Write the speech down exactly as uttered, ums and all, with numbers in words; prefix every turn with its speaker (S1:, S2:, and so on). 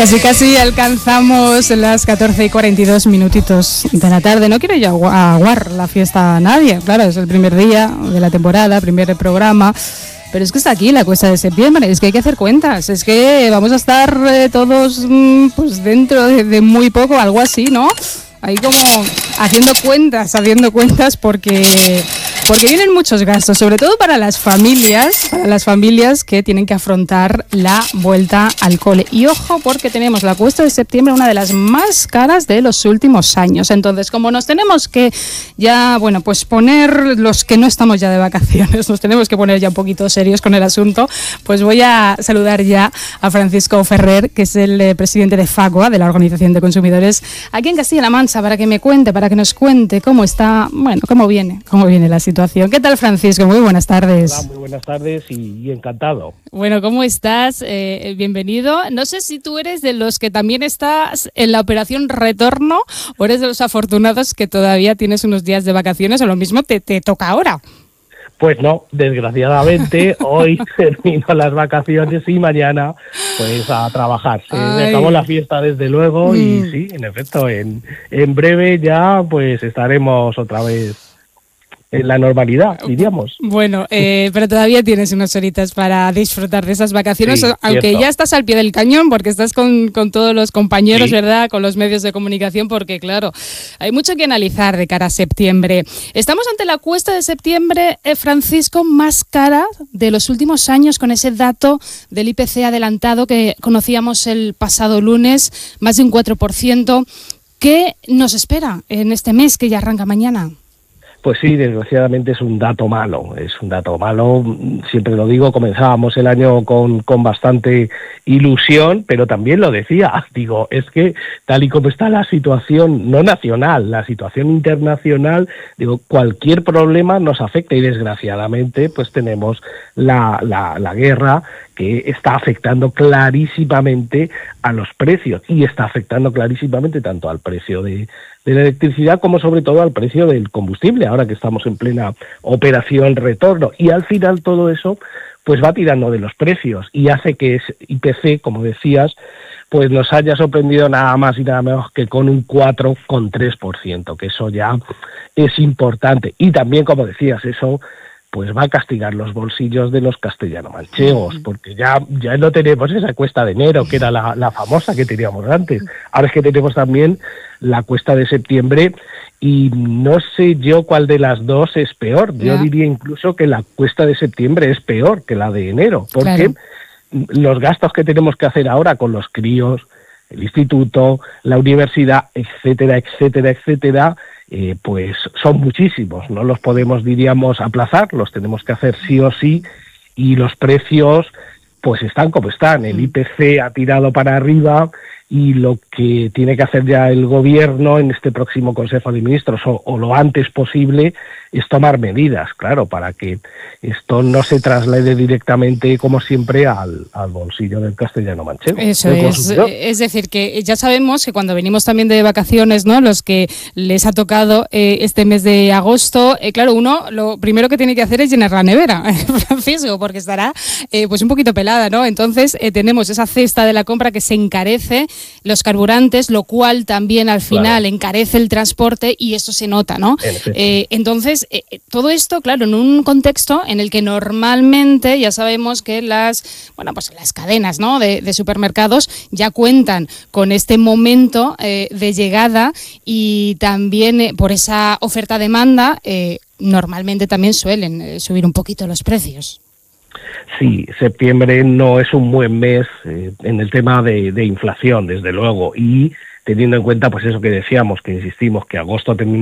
S1: Casi casi alcanzamos las catorce y cuarenta y dos minutitos de la tarde. No quiero yo aguar la fiesta a nadie. Claro, es el primer día de la temporada, primer programa. Pero es que está aquí la cuesta de septiembre, es que hay que hacer cuentas. Es que vamos a estar eh, todos pues dentro de, de muy poco, algo así, ¿no? Ahí como haciendo cuentas, haciendo cuentas porque... Porque vienen muchos gastos, sobre todo para las familias, para las familias que tienen que afrontar la vuelta al cole. Y ojo, porque tenemos la cuesta de septiembre, una de las más caras de los últimos años. Entonces, como nos tenemos que ya, bueno, pues poner, los que no estamos ya de vacaciones, nos tenemos que poner ya un poquito serios con el asunto, pues voy a saludar ya a Francisco Ferrer, que es el eh, presidente de FACOA, de la Organización de Consumidores, aquí en Castilla-La Mancha, para que me cuente, para que nos cuente cómo está, bueno, cómo viene, cómo viene la situación. ¿Qué tal, Francisco? Muy buenas tardes.
S2: Hola, muy buenas tardes y, y encantado.
S1: Bueno, ¿cómo estás? Eh, bienvenido. No sé si tú eres de los que también estás en la operación retorno o eres de los afortunados que todavía tienes unos días de vacaciones o lo mismo te, te toca ahora.
S2: Pues no, desgraciadamente hoy termino las vacaciones y mañana pues a trabajar. Se
S1: Ay.
S2: acabó la fiesta desde luego
S1: Mm.
S2: y sí, en efecto, en, en breve ya pues estaremos otra vez en la normalidad, diríamos.
S1: Bueno, eh, pero todavía tienes unas horitas para disfrutar de esas vacaciones,
S2: Sí,
S1: aunque
S2: cierto.
S1: ya estás al pie del cañón porque estás con, con todos los compañeros,
S2: Sí.
S1: ¿verdad? Con los medios de comunicación, porque claro, hay mucho que analizar de cara a septiembre. Estamos ante la cuesta de septiembre, eh, Francisco, más cara de los últimos años, con ese dato del I P C adelantado que conocíamos el pasado lunes, más de un cuatro por ciento. ¿Qué nos espera en este mes que ya arranca mañana?
S2: Pues sí, desgraciadamente es un dato malo, es un dato malo, siempre lo digo, comenzábamos el año con, con bastante ilusión, pero también lo decía, digo, es que tal y como está la situación, no nacional, la situación internacional, digo, cualquier problema nos afecta y desgraciadamente pues tenemos la, la, la guerra que está afectando clarísimamente a los precios y está afectando clarísimamente tanto al precio de, de la electricidad como sobre todo al precio del combustible, ahora que estamos en plena operación retorno. Y al final todo eso pues va tirando de los precios y hace que ese I P C, como decías, pues nos haya sorprendido nada más y nada menos que con un cuatro coma tres por ciento, que eso ya es importante. Y también, como decías, eso pues va a castigar los bolsillos de los castellano-manchegos, porque ya, ya no tenemos esa cuesta de enero, que era la, la famosa que teníamos antes. Ahora es que tenemos también la cuesta de septiembre y no sé yo cuál de las dos es peor. Yo
S1: Ya.
S2: diría incluso que la cuesta de septiembre es peor que la de enero, porque
S1: Claro.
S2: los gastos que tenemos que hacer ahora con los críos, el instituto, la universidad, etcétera, etcétera, etcétera, eh, pues son muchísimos, no los podemos, diríamos, aplazar, los tenemos que hacer sí o sí, y los precios pues están como están, el I P C ha tirado para arriba y lo que tiene que hacer ya el gobierno en este próximo Consejo de Ministros o, o lo antes posible es tomar medidas, claro, para que esto no se traslade directamente, como siempre, al, al bolsillo del castellano-manchego.
S1: Eso
S2: del
S1: es,
S2: consumidor.
S1: es decir, que ya sabemos que cuando venimos también de vacaciones, ¿no? Los que les ha tocado eh, este mes de agosto, eh, claro, uno lo primero que tiene que hacer es llenar la nevera, Francisco, porque estará eh, pues un poquito pelada, ¿no? Entonces eh, tenemos esa cesta de la compra que se encarece, los carburantes, lo cual también al final
S2: Claro.
S1: encarece el transporte y esto se nota, ¿no?
S2: En efecto.
S1: Eh, entonces, eh, todo esto, claro, en un contexto en el que normalmente ya sabemos que las, bueno, pues las cadenas, ¿no? de, de supermercados ya cuentan con este momento eh, de llegada y también eh, por esa oferta-demanda eh, normalmente también suelen eh, subir un poquito los precios.
S2: Sí, septiembre no es un buen mes eh, en el tema de, de inflación, desde luego, y teniendo en cuenta pues eso que decíamos, que insistimos, que agosto termina